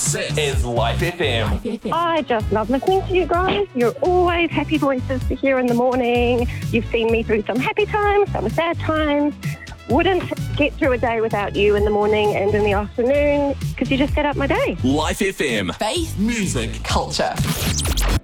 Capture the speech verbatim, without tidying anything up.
This is Life F M. I just love listening to you guys. You're always happy voices to hear in the morning. You've seen me through some happy times, some sad times. Wouldn't get through a day without you in the morning and in the afternoon because you just set up my day. Life F M. Faith, music, culture.